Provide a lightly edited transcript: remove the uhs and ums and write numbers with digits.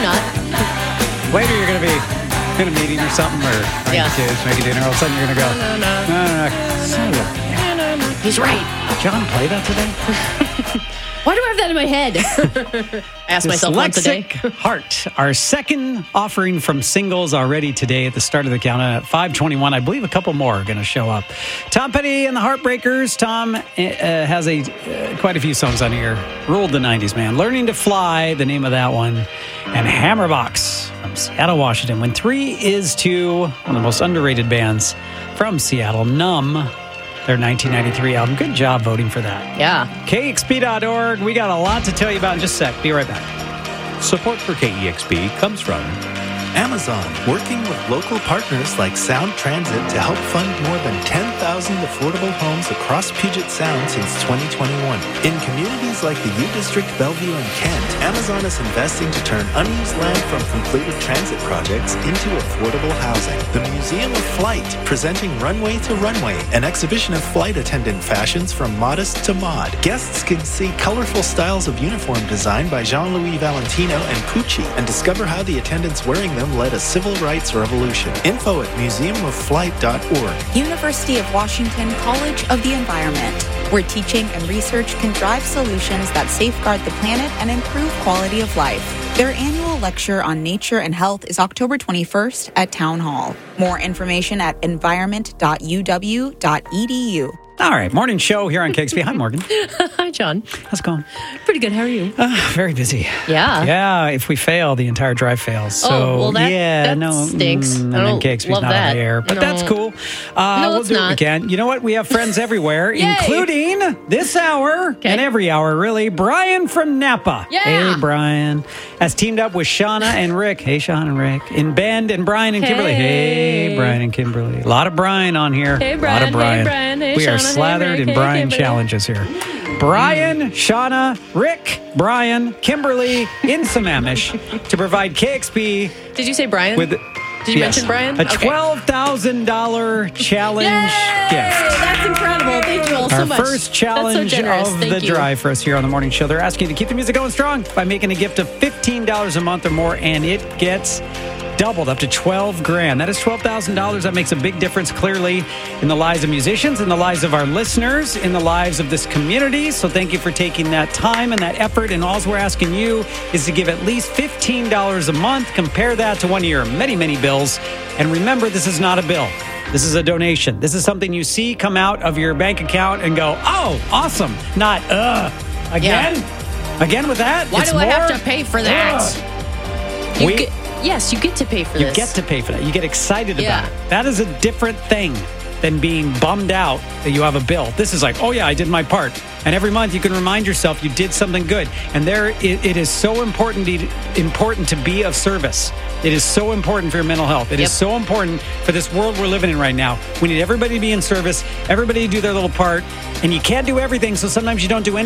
not. Later, you're going to be in a meeting or something, or bring the kids, making dinner. All of a sudden, you're going to go, no. Son of a... He's right. John play that today? Why do I have that in my head? I ask myself once a day. Dyslexic Heart, our second offering from Singles already today at the start of the countdown at 5:21. I believe a couple more are going to show up. Tom Petty and the Heartbreakers. Tom has quite a few songs on here. Ruled the 90s, man. Learning to Fly, the name of that one. And Hammerbox from Seattle, Washington. When 3 is to one of the most underrated bands from Seattle, Numb. Their 1993 album. Good job voting for that. Yeah. KEXP.org. We got a lot to tell you about in just a sec. Be right back. Support for KEXP comes from Amazon, working with local partners like Sound Transit to help fund more than 10,000 affordable homes across Puget Sound since 2021. In communities like the U District, Bellevue, and Kent, Amazon is investing to turn unused land from completed transit projects into affordable housing. The Museum of Flight, presenting Runway to Runway, an exhibition of flight attendant fashions from modest to mod. Guests can see colorful styles of uniform design by Jean-Louis Valentino and Pucci and discover how the attendants wearing them led a civil rights revolution. Info at museumofflight.org. University of Washington College of the Environment, where teaching and research can drive solutions that safeguard the planet and improve quality of life. Their annual lecture on nature and health is October 21st at Town Hall. More information at environment.uw.edu. All right, morning show here on KEXP. Hi, Morgan. Hi, John. How's it going? Pretty good. How are you? Very busy. Yeah. Yeah, if we fail, the entire drive fails. So, that stinks. And then KEXP's not on the air. But that's cool. We'll do what we can. You know what? We have friends everywhere, including this hour and every hour, really. Brian from Napa. Yeah. Hey, Brian. Has teamed up with Shauna and Rick. Hey, Shauna and Rick. In band, and Brian and Kimberly. Hey, Brian and Kimberly. A lot of Brian on here. Hey, Brian. A lot of Brian. Hey, Brian. Hey, we are Shauna. slathered in Brian challenges here. Brian, Shauna, Rick, Brian, Kimberly in Sammamish to provide KEXP. Did you say Brian? Did you mention Brian? A $12,000 challenge gift. That's incredible. Thank you all so much. Our first challenge of the drive for us here on the morning show. They're asking you to keep the music going strong by making a gift of $15 a month or more, and it gets doubled up to $12,000. That is $12,000. That makes a big difference, clearly, in the lives of musicians, in the lives of our listeners, in the lives of this community. So thank you for taking that time and that effort. And all we're asking you is to give at least $15 a month. Compare that to one of your many, many bills. And remember, this is not a bill. This is a donation. This is something you see come out of your bank account and go, oh, awesome. Not, again? Yeah. Again with that? Why do I have to pay for that? Yes, you get to pay for this. You get to pay for that. You get excited about it. That is a different thing than being bummed out that you have a bill. This is like, oh yeah, I did my part. And every month you can remind yourself you did something good. And it is so important to be of service. It is so important for your mental health. It is so important for this world we're living in right now. We need everybody to be in service, everybody to do their little part. And you can't do everything, so sometimes you don't do anything.